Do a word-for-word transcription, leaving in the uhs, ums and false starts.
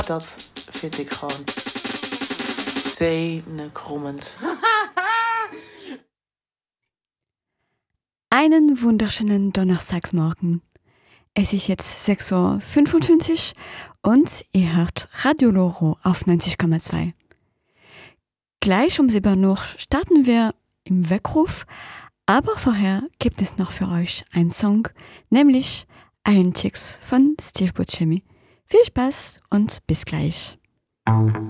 Dat vind ik gewoon tenenkrommend. Einen wunderschönen Donnerstagsmorgen. Es ist jetzt sechs Uhr fünfundfünfzig und ihr hört Radio Loro auf neunzig Komma zwei. Gleich um sieben Uhr starten wir im Weckruf, aber vorher gibt es noch für euch einen Song, nämlich Allen Chicks von Steve Buscemi. Viel Spaß und bis gleich.